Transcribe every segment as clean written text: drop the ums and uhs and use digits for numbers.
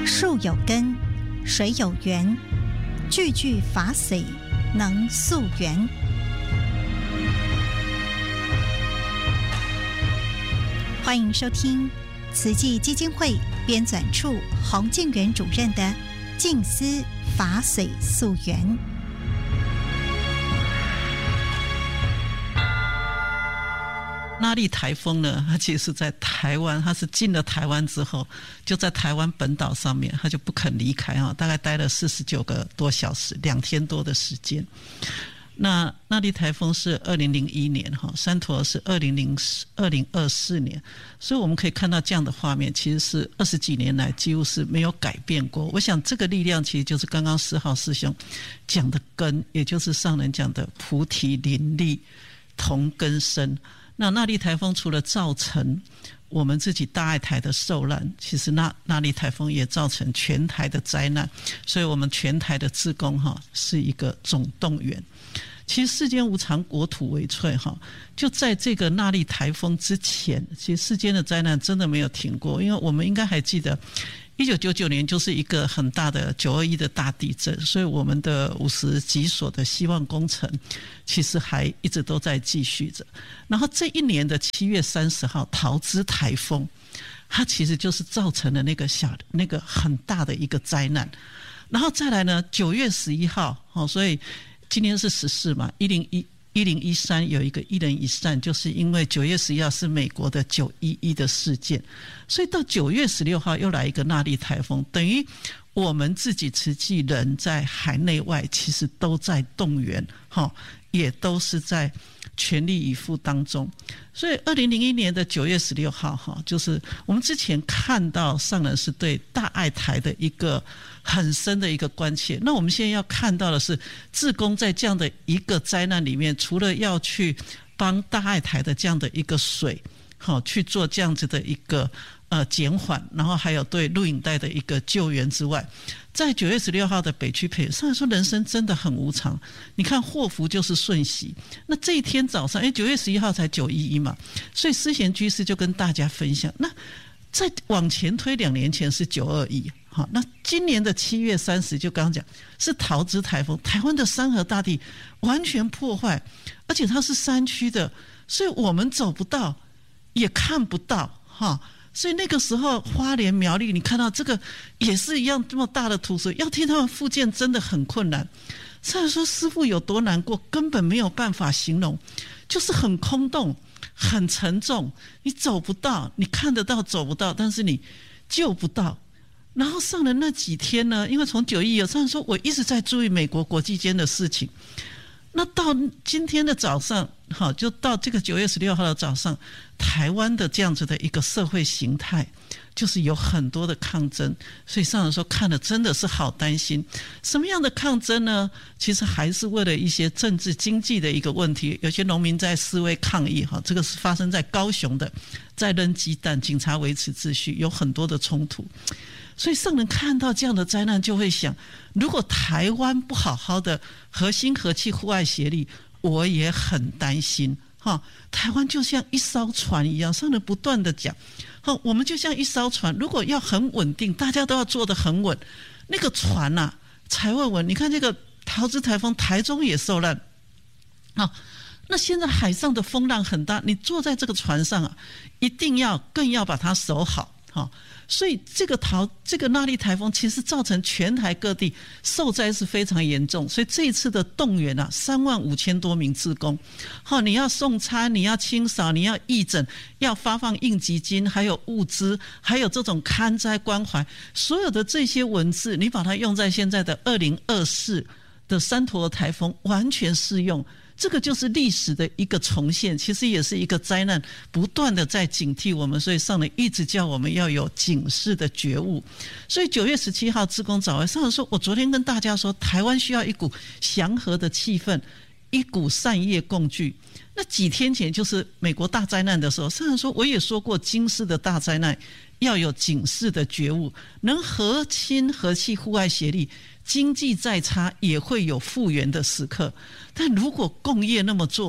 树有根，水有源，句句法髓能溯源。欢迎收听慈济基金会编纂处洪建元主任的静思法髓溯源。 那莉台风呢，它其实是在台湾，它是进了台湾之后就在台湾本岛上面，它就不肯离开，大概待了49个多小时，2天多的时间。那莉台风是2001年，山陀是2024年，所以我们可以看到这样的画面，其实是20几年来几乎是没有改变过。我想这个力量其实就是刚刚4号师兄讲的根，也就是上人讲的菩提林立同根生。那莉台风除了造成我们自己大爱台的受难，其实那莉台风也造成全台的灾难，所以我们全台的志工是一个总动员。其实世间无常，国土为脆，就在这个那莉台风之前，其实世间的灾难真的没有停过。因为我们应该还记得1999年就是一个很大的921的大地震，所以我们的50几所的希望工程其实还一直都在继续着。然后这一年的7月30号桃芝台风，它其实就是造成了那个很大的一个灾难。然后再来呢9月11号，所以今年是14嘛，1013有一个一人一善，就是因为9月11号是美国的911的事件，所以到9月16号又来一个那莉台风，等于我们自己慈济人在海内外其实都在动员，也都是在全力以赴当中。所以2001年的9月16号，就是我们之前看到上人是对大爱台的一个很深的一个关切。那我们现在要看到的是，志工在这样的一个灾难里面，除了要去帮大爱台的这样的一个水去做这样子的一个减缓，然后还有对录影带的一个救援之外，在9月16号的北区培，上来说人生真的很无常。你看祸福就是瞬息，那这一天早上9月11号才911嘛，所以思贤居士就跟大家分享，那再往前推2年前是921，那今年的7月30就刚刚讲是桃芝台风，台湾的山河大地完全破坏，而且它是山区的，所以我们走不到也看不到，所以那个时候花莲苗栗你看到这个也是一样这么大的土石，要替他们复建真的很困难。虽然说师父有多难过根本没有办法形容，就是很空洞很沉重，你走不到，你看得到走不到，但是你救不到。然后上了那几天呢，因为从911上说我一直在注意美国国际间的事情，那到今天的早上，就到这个9月16号的早上，台湾的这样子的一个社会形态就是有很多的抗争，所以上人说看了真的是好担心。什么样的抗争呢？其实还是为了一些政治经济的一个问题，有些农民在示威抗议，这个是发生在高雄的，在扔鸡蛋，警察维持秩序，有很多的冲突。所以上人看到这样的灾难就会想，如果台湾不好好的和心和气户外协力，我也很担心。台湾就像一艘船一样，上人不断的讲，我们就像一艘船，如果要很稳定，大家都要做得很稳，那个船才会稳。你看这个桃芝台风，台中也受难，那现在海上的风浪很大，你坐在这个船上一定要更要把它守好。所以这个那莉台风其实造成全台各地受灾是非常严重，所以这一次的动员35000多名志工，你要送餐，你要清扫，你要义诊，要发放应急金，还有物资，还有这种勘灾关怀，所有的这些文字你把它用在现在的2024的山陀台风完全适用。这个就是历史的一个重现，其实也是一个灾难不断的在警惕我们，所以上人一直叫我们要有警示的觉悟。所以9月17号志工早会，上人说，我昨天跟大家说，台湾需要一股祥和的气氛，一股善业共聚。那几天前就是美国大灾难的时候，上人说我也说过，今世的大灾难要有警示的觉悟，能和亲和气户外协力，经济再差也会有复原的时刻。但如果共业那么做，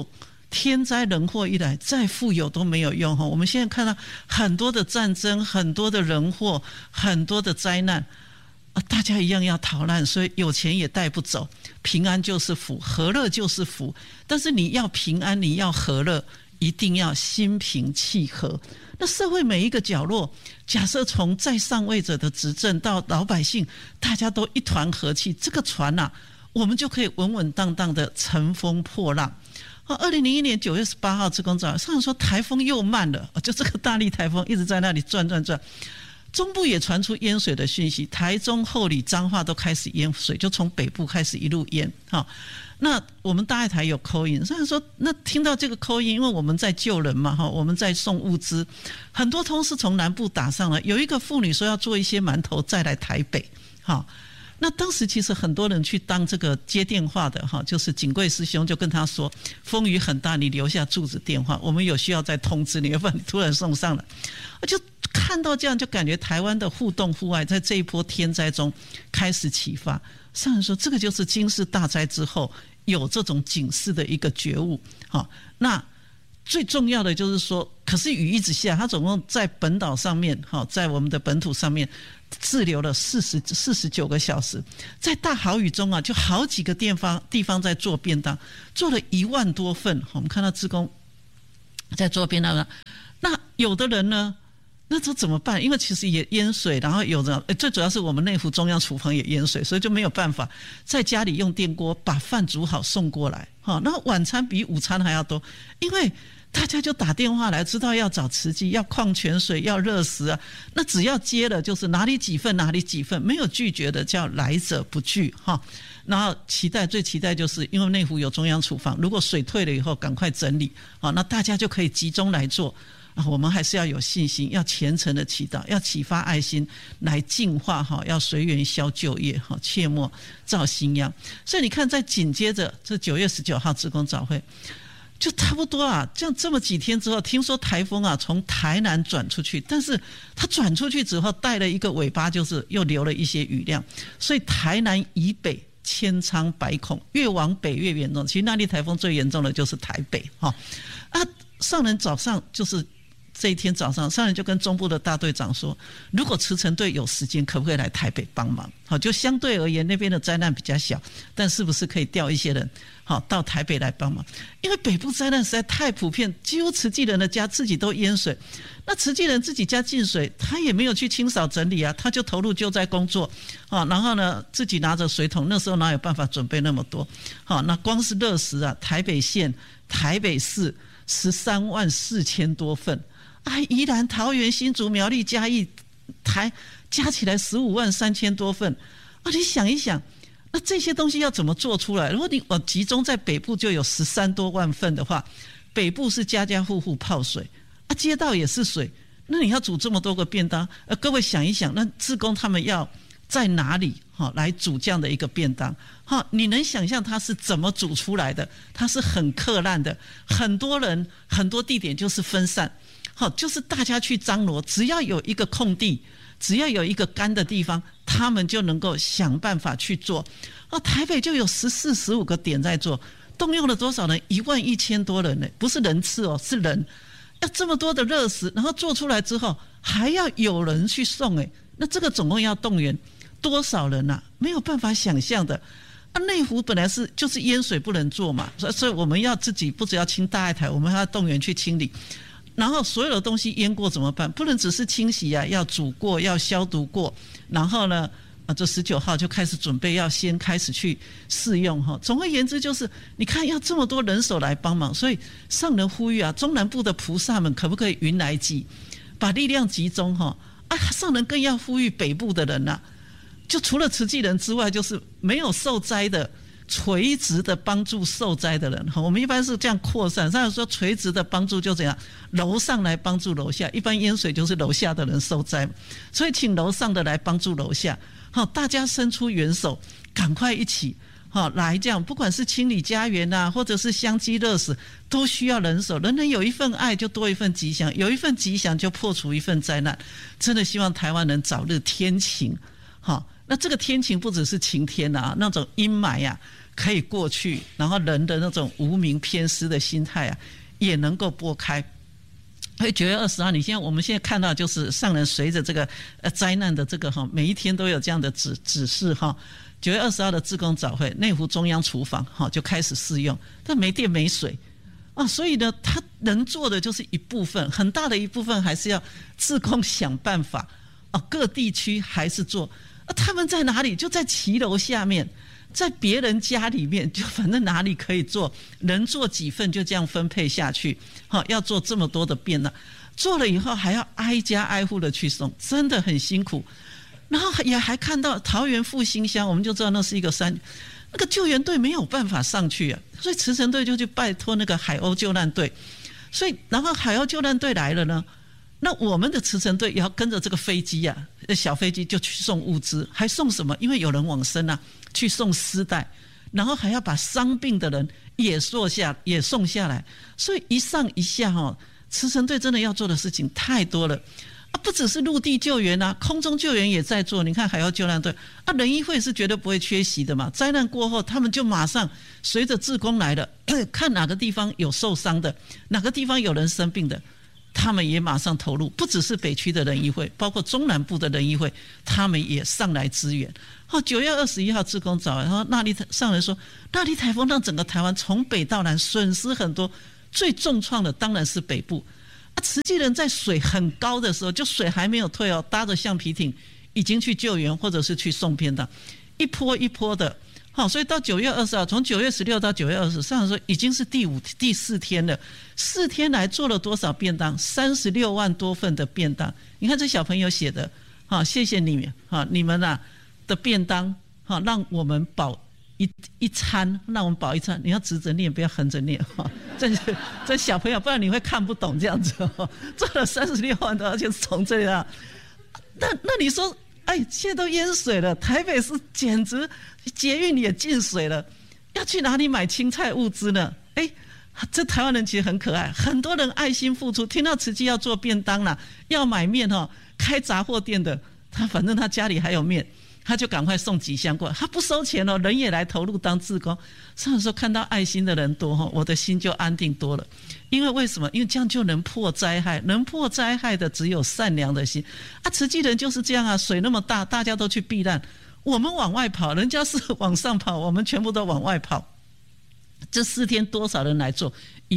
天灾人祸一来，再富有都没有用。我们现在看到很多的战争，很多的人祸，很多的灾难，大家一样要逃难，所以有钱也带不走。平安就是福，和乐就是福。但是你要平安，你要和乐，一定要心平气和。那社会每一个角落，假设从在上位者的执政到老百姓，大家都一团和气，这个船啊，我们就可以稳稳当当的乘风破浪。2001年9月18号志工早上说台风又慢了，就这个大力台风一直在那里转，中部也传出淹水的讯息，台中、后里、彰化都开始淹水，就从北部开始一路淹。那我们大爱台有 call in， 虽然说那听到这个 call in， 因为我们在救人嘛，我们在送物资，很多通是从南部打上来，有一个妇女说要做一些馒头再来台北。那当时其实很多人去当这个接电话的，就是警贵师兄就跟他说，风雨很大，你留下住址电话，我们有需要再通知你，要不然你突然送上来。就看到这样，就感觉台湾的互动互爱在这一波天灾中开始启发。上人说这个就是经世大灾之后有这种警示的一个觉悟。那最重要的就是说，可是雨一直下，它总共在本岛上面，在我们的本土上面滞留了49个小时，在大豪雨中啊，就好几个地方在做便当，做了1万多份。我们看到志工在做便当，那有的人呢，那这怎么办？因为其实也淹水，然后有的最主要是我们内湖中央厨房也淹水，所以就没有办法在家里用电锅把饭煮好送过来。那晚餐比午餐还要多，因为大家就打电话来，知道要找慈济，要矿泉水，要热食啊。那只要接了，就是哪里几份，哪里几份，没有拒绝的，叫来者不拒哈。然后最期待就是因为内湖有中央厨房，如果水退了以后，赶快整理啊，那大家就可以集中来做。我们还是要有信心，要虔诚的祈祷，要启发爱心来净化，要随缘消旧业，切莫造新殃。所以你看，在紧接着这9月19号志工早会，就差不多啊，这么几天之后，听说台风啊从台南转出去，但是它转出去之后带了一个尾巴，就是又留了一些雨量，所以台南以北千疮百孔，越往北越严重。其实那粒台风最严重的就是台北上人早上就是这一天早上，上人就跟中部的大队长说，如果慈诚队有时间，可不可以来台北帮忙？就相对而言那边的灾难比较小，但是不是可以调一些人到台北来帮忙？因为北部灾难实在太普遍，几乎慈济人的家自己都淹水，那慈济人自己家进水，他也没有去清扫整理啊，他就投入救灾工作然后呢自己拿着水桶，那时候哪有办法准备那么多那光是热食啊，台北县、台北市134000多份。宜兰、桃园、新竹、苗栗、嘉义、加起来153000多份你想一想，那这些东西要怎么做出来？如果我集中在北部就有13多万份的话，北部是家家户户泡水街道也是水，那你要煮这么多个便当各位想一想，那志工他们要在哪里来煮这样的一个便当你能想象它是怎么煮出来的？它是很克难的，很多人很多地点就是分散就是大家去张罗，只要有一个空地，只要有一个干的地方，他们就能够想办法去做台北就有14、15个点在做，动用了多少人？11000多人呢，不是人次是人，要这么多的热食，然后做出来之后还要有人去送那这个总共要动员多少人啊？没有办法想象的内湖本来就是淹水不能做嘛，所以我们要自己不只要清大爱台，我们还要动员去清理。然后所有的东西淹过怎么办？不能只是清洗啊，要煮过，要消毒过。然后呢，这19号就开始准备，要先开始去试用总而言之，就是你看要这么多人手来帮忙，所以上人呼吁中南部的菩萨们可不可以云来集，把力量集中上人更要呼吁北部的人就除了慈济人之外，就是没有受灾的。垂直的帮助受灾的人我们一般是这样扩散，上人说垂直的帮助就怎样，楼上来帮助楼下，一般淹水就是楼下的人受灾，所以请楼上的来帮助楼下大家伸出援手，赶快一起来这样，不管是清理家园或者是香积热食，都需要人手，人人有一份爱就多一份吉祥，有一份吉祥就破除一份灾难。真的希望台湾人早日天晴那这个天晴不只是晴天那种阴霾可以过去，然后人的那种无明偏私的心态啊，也能够拨开。所以9月20号，我们现在看到就是上人随着这个灾难的这个每一天都有这样的指示9月20号的志工早会，内湖中央厨房就开始试用，但没电没水啊，所以呢，他能做的就是一部分，很大的一部分还是要志工想办法啊，各地区还是做啊，他们在哪里？就在骑楼下面。在别人家里面，就反正哪里可以做，能做几份就这样分配下去。要做这么多的便当，做了以后还要挨家挨户的去送，真的很辛苦。然后也还看到桃园复兴乡，我们就知道那是一个山，那个救援队没有办法上去啊，所以慈诚队就去拜托那个海鸥救难队。所以然后海鸥救难队来了呢，那我们的慈诚队也要跟着这个飞机啊，小飞机就去送物资，还送什么？因为有人往生啊，去送丝带，然后还要把伤病的人也送下来，所以一上一下慈诚队真的要做的事情太多了啊！不只是陆地救援啊，空中救援也在做。你看海鸥救难队啊，人医会是绝对不会缺席的嘛。灾难过后，他们就马上随着志工来了，看哪个地方有受伤的，哪个地方有人生病的。他们也马上投入，不只是北区的人医会，包括中南部的人医会，他们也上来支援。9月21号志工早会，然后那莉上人说，那莉台风让整个台湾从北到南损失很多，最重创的当然是北部啊。慈济人在水很高的时候，就水还没有退搭着橡皮艇已经去救援或者是去送便当，一波一波的。所以到9月20号，从9月16到9月20，上人说已经是第4天了，4天来做了多少便当？36万多份的便当。你看这小朋友写的，谢谢你们，你们的便当，让我们饱一餐，让我们饱一餐。你要直着念，不要横着念，这小朋友，不然你会看不懂这样子。做了36万多，而且是从这里啊，那你说？现在都淹水了，台北市简直捷运也进水了，要去哪里买青菜物资呢？这台湾人其实很可爱，很多人爱心付出，听到慈济要做便当啦，要买面开杂货店的，反正他家里还有面，他就赶快送几箱过来，他不收钱人也来投入当志工。上次说看到爱心的人多我的心就安定多了。因为什么？因为这样就能破灾害，能破灾害的只有善良的心啊！慈济人就是这样啊，水那么大，大家都去避难，我们往外跑，人家是往上跑，我们全部都往外跑。这4天多少人来做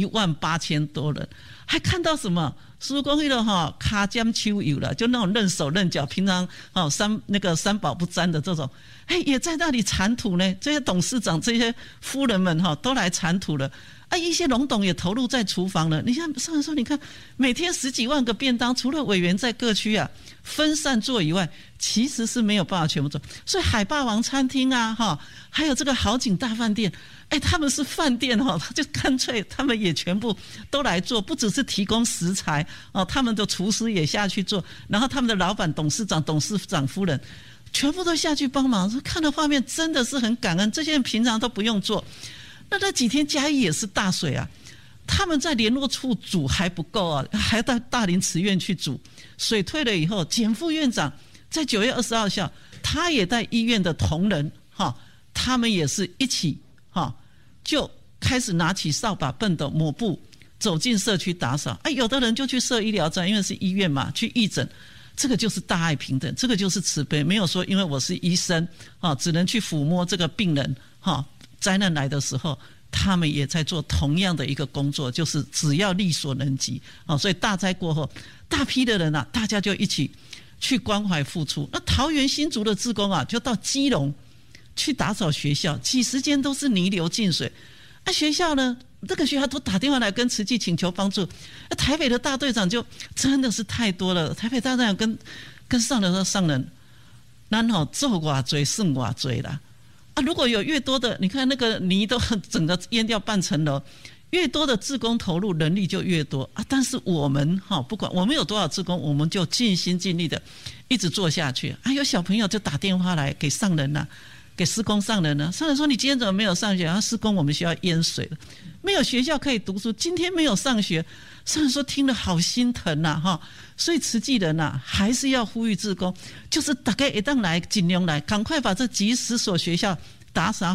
？18000多人，还看到什么？师父公益的卡尖秋油了，就那种认手认脚，平常三宝不沾的这种，也在那里铲土呢。这些董事长、这些夫人们都来铲土了。一些龙董也投入在厨房了。你看上人说，你看每天10几万个便当，除了委员在各区分散做以外，其实是没有办法全部做。所以海霸王餐厅还有这个好景大饭店，他们是饭店就干脆他们也全部都来做，不只是提供食材他们的厨师也下去做，然后他们的老板、董事长夫人全部都下去帮忙。看的画面真的是很感恩，这些人平常都不用做。那几天嘉义也是大水啊，他们在联络处煮还不够啊，还到大林慈院去煮。水退了以后，简副院长在9月20号下，他也带医院的同仁他们也是一起就开始拿起扫把、畚斗、抹布，走进社区打扫。有的人就去设医疗站，因为是医院嘛，去义诊。这个就是大爱平等，这个就是慈悲，没有说因为我是医生只能去抚摸这个病人灾难来的时候，他们也在做同样的一个工作，就是只要力所能及所以大灾过后，大批的人大家就一起去关怀付出。那桃园新竹的志工就到基隆去打扫学校，几十间都是泥流进水。学校呢，这个学校都打电话来跟慈济请求帮助。台北的大队长就真的是太多了，台北大队长跟上人说，上人咱做偌多算偌多啦。如果有越多的，你看那个泥都整个淹掉半层楼，越多的志工投入，人力就越多但是我们不管我们有多少志工，我们就尽心尽力的一直做下去。有小朋友就打电话来给上人给师公上人上人说，你今天怎么没有上学？师公我们学校淹水了，没有学校可以读书，今天没有上学。上人说听了好心疼所以慈济人还是要呼吁志工，就是大家一旦来尽量来，赶快把这几10所学校打扫好，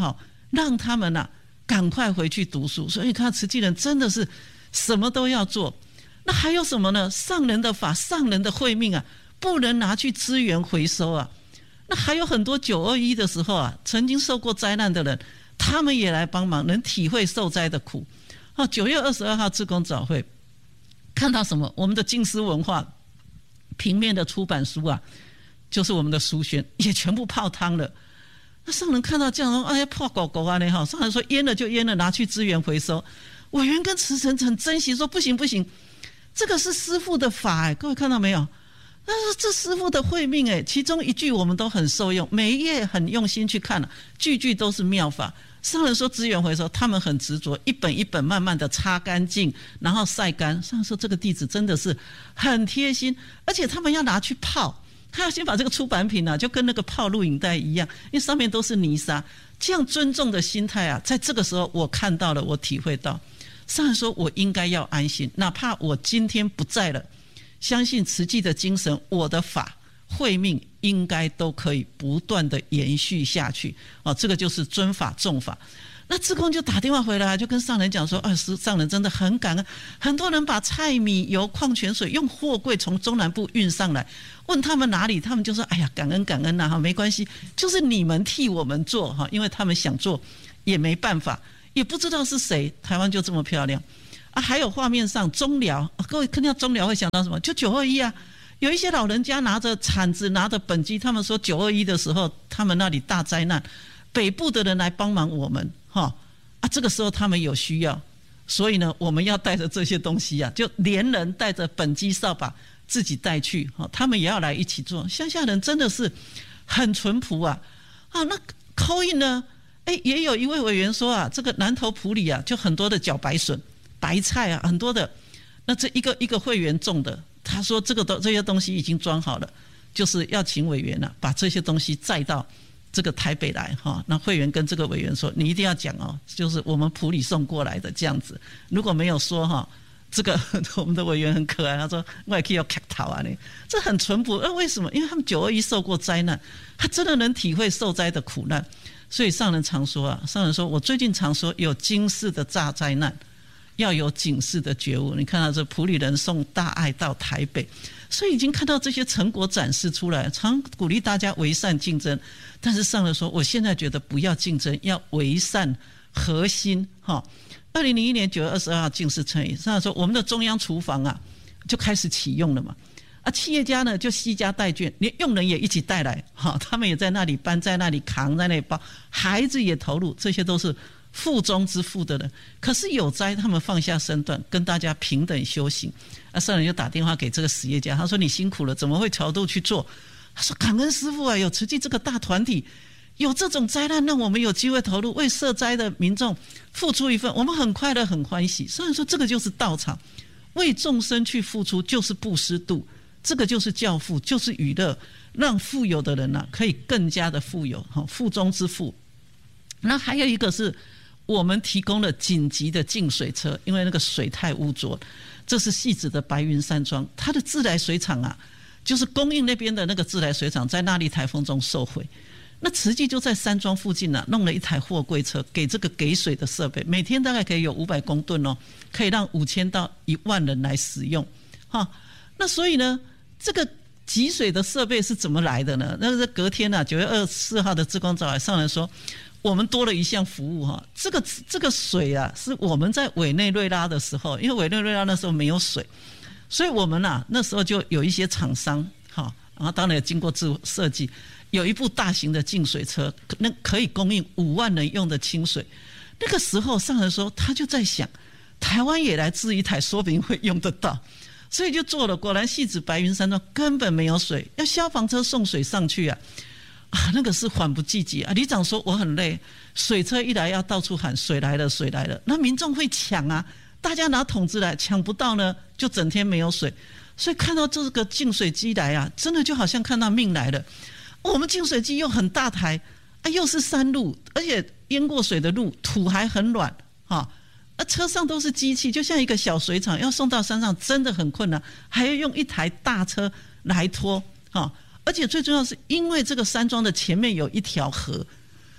让他们赶快回去读书。所以看慈济人真的是什么都要做。那还有什么呢？上人的法、上人的慧命不能拿去资源回收那还有很多921的时候曾经受过灾难的人，他们也来帮忙，能体会受灾的苦。9月22号志工早会看到什么？我们的静思文化平面的出版书就是我们的书选也全部泡汤了。那上人看到这样说，哎呀，破狗狗上人说淹了就淹了，拿去资源回收。委员跟慈诚很珍惜，说不行不行，这个是师父的法各位看到没有？但是这师父的慧命其中一句我们都很受用，每一页很用心去看句句都是妙法。上人说资源回收，他们很执着，一本一本慢慢的擦干净，然后晒干。上人说这个弟子真的是很贴心，而且他们要拿去泡，他要先把这个出版品就跟那个泡录影带一样，因为上面都是泥沙。这样尊重的心态在这个时候我看到了，我体会到。上人说我应该要安心，哪怕我今天不在了，相信慈济的精神，我的法慧命应该都可以不断的延续下去这个就是尊法重法。那志工就打电话回来，就跟上人讲说上人真的很感恩，很多人把菜米油矿泉水用货柜从中南部运上来，问他们哪里，他们就说哎呀感恩感恩没关系，就是你们替我们做因为他们想做也没办法，也不知道是谁，台湾就这么漂亮还有画面上中寮各位看到中寮会想到什么？就921有一些老人家拿着铲子拿着本机，他们说921的时候他们那里大灾难，北部的人来帮忙我们这个时候他们有需要，所以呢我们要带着这些东西就连人带着本机扫把自己带去他们也要来一起做。乡下人真的是很淳朴那call in呢也有一位委员说这个南投埔里就很多的茭白笋白菜很多的，那这一个会员种的，他说这些东西已经装好了，就是要请委员把这些东西载到这个台北来那会员跟这个委员说你一定要讲就是我们埔里送过来的这样子，如果没有说这个我们的委员很可爱，他说我也可以要砍头这很淳朴为什么？因为他们921受过灾难，他真的能体会受灾的苦难。所以上人常说上人说我最近常说有今世的大灾难，要有警示的觉悟。你看到这埔里人送大爱到台北，所以已经看到这些成果展示出来，常鼓励大家为善竞争。但是上人说我现在觉得不要竞争，要为善核心2001年9月22号净世称义，上人说我们的中央厨房就开始启用了嘛企业家呢就悉家带眷，连用人也一起带来他们也在那里搬，在那里扛，在那里包，孩子也投入，这些都是腹中之富的人。可是有灾他们放下身段，跟大家平等修行上人就打电话给这个实业家，他说你辛苦了，怎么会调度去做？他说感恩师父有慈济这个大团体，有这种灾难让我们有机会投入，为受灾的民众付出一份，我们很快乐很欢喜。上人说这个就是道场，为众生去付出就是布施度，这个就是教富，就是娱乐，让富有的人可以更加的富有富中之富。那还有一个是我们提供了紧急的净水车，因为那个水太污浊。这是汐止的白云山庄，它的自来水厂就是供应那边的那个自来水厂在那莉台风中受毁，那慈济就在山庄附近弄了一台货柜车给这个给水的设备，每天大概可以有500公吨可以让5000到1万人来使用那所以呢这个集水的设备是怎么来的呢？那是隔天9月24号的志工早来上人说我们多了一项服务这个水是我们在委内瑞拉的时候，因为委内瑞拉那时候没有水，所以我们那时候就有一些厂商然后当然也经过自我设计，有一部大型的净水车，那可以供应5万人用的清水。那个时候上人说他就在想台湾也来制一台，说不定会用得到，所以就做了。果然汐止白云山庄根本没有水，要消防车送水上去那个是缓不济急里长说我很累，水车一来要到处喊水来了水来了，那民众会抢大家拿桶子来，抢不到呢就整天没有水。所以看到这个净水机来真的就好像看到命来了。我们净水机又很大台又是山路，而且淹过水的路，土还很软车上都是机器，就像一个小水厂，要送到山上真的很困难，还要用一台大车来拖而且最重要是因为这个山庄的前面有一条河，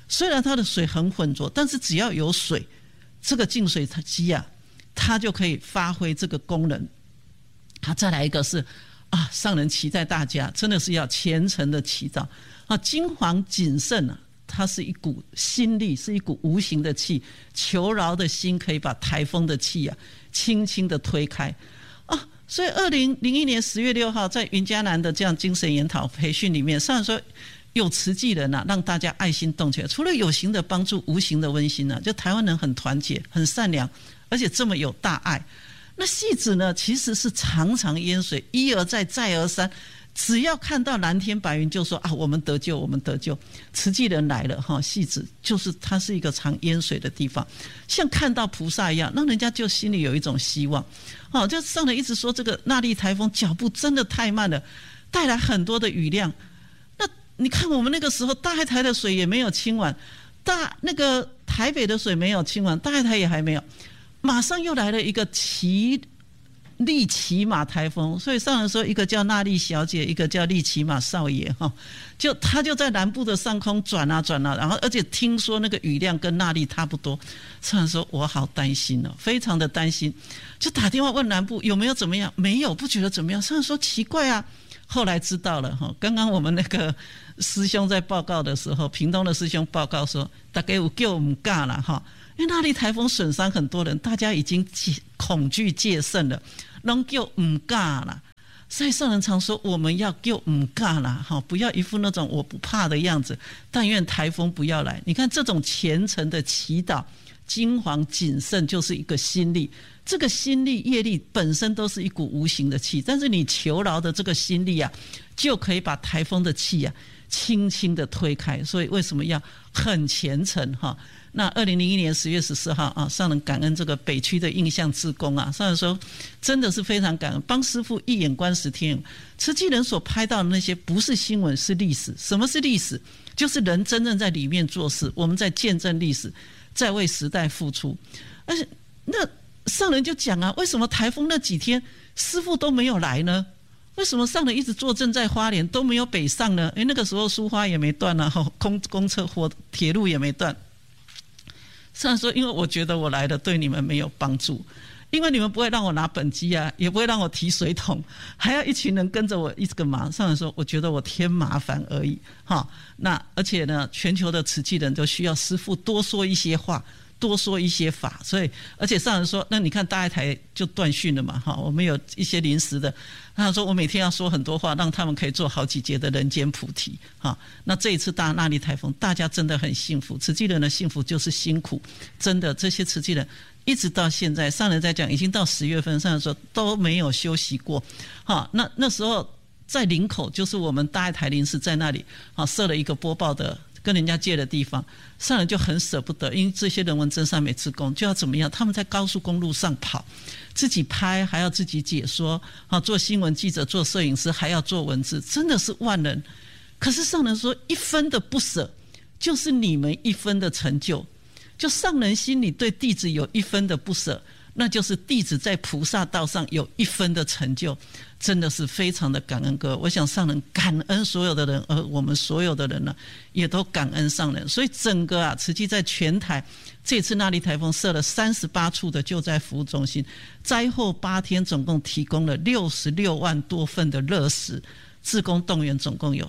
虽然它的水很浑浊，但是只要有水，这个净水机啊，它就可以发挥这个功能。再来一个是上人期待大家真的是要虔诚的祈祷金黄谨慎啊，它是一股心力，是一股无形的气，求饶的心可以把台风的气啊轻轻的推开所以2001年10月6号在云嘉南的这样精神研讨培训里面，上人说有慈济人让大家爱心动起来，除了有形的帮助，无形的温馨就台湾人很团结很善良，而且这么有大爱。那戏子呢其实是常常淹水，一而再再而三，只要看到蓝天白云就说我们得救我们得救。慈济人来了戏子就是它是一个常淹水的地方，像看到菩萨一样，让人家就心里有一种希望就上人一直说这个那莉台风脚步真的太慢了，带来很多的雨量。那你看我们那个时候大海台的水也没有清完，那个台北的水没有清完，大海台也还没有，马上又来了一个利奇马台风。所以上人说一个叫那莉小姐，一个叫利奇马少爷他就在南部的上空转啊转啊，然后而且听说那个雨量跟那莉差不多。上人说我好担心非常的担心，就打电话问南部有没有怎么样，没有，不觉得怎么样。上人说奇怪啊，后来知道了刚刚我们那个师兄在报告的时候，屏东的师兄报告说大概有叫我们尬了因为那莉台风损伤很多人，大家已经恐惧戒慎了，都叫不尬了。所以上人常说我们要叫不尬了不要一副那种我不怕的样子，但愿台风不要来。你看这种虔诚的祈祷，金黄谨慎就是一个心力，这个心力业力本身都是一股无形的气，但是你求饶的这个心力就可以把台风的气轻轻的推开。所以为什么要很虔诚那2001年10月14号上人感恩这个北区的印象志工上人说真的是非常感恩，帮师父一眼观10天。慈济人所拍到的那些不是新闻，是历史。什么是历史？就是人真正在里面做事，我们在见证历史，在为时代付出。而且那上人就讲为什么台风那几天师父都没有来呢？为什么上人一直坐镇在花莲都没有北上呢？那个时候苏花也没断公车铁路也没断。上人说因为我觉得我来了对你们没有帮助，因为你们不会让我拿本机也不会让我提水桶，还要一群人跟着我一个忙。上人说我觉得我添麻烦而已那而且呢全球的慈济人都需要师父多说一些话，多说一些法。所以而且上人说那你看大爱台就断讯了嘛我们有一些临时的，他说我每天要说很多话，让他们可以做好几节的人间菩提那这一次大那莉台风大家真的很幸福，慈济人的幸福就是辛苦，真的这些慈济人一直到现在，上人在讲已经到10月份，上人说都没有休息过那时候在林口，就是我们大爱台林寺在那里设了一个播报的跟人家借的地方，上人就很舍不得，因为这些人文真善美志工就要怎么样，他们在高速公路上跑，自己拍还要自己解说做新闻记者做摄影师还要做文字，真的是万人。可是上人说一分的不舍就是你们一分的成就，就上人心里对弟子有一分的不舍，那就是弟子在菩萨道上有一分的成就，真的是非常的感恩各位。我想上人感恩所有的人，而我们所有的人呢也都感恩上人。所以整个慈济在全台这次那莉台风设了38处的救灾服务中心，灾后8天总共提供了66万多份的热食，志工动员总共有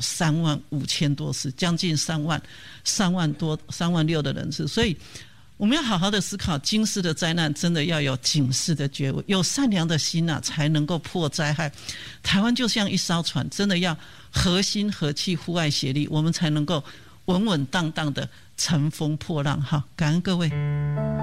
35000多次，将近3万多3万6的人次。所以我们要好好的思考，今世的灾难真的要有警示的觉悟，有善良的心才能够破灾害。台湾就像一艘船，真的要合心合气互爱协力，我们才能够稳稳当当的乘风破浪。好，感恩各位。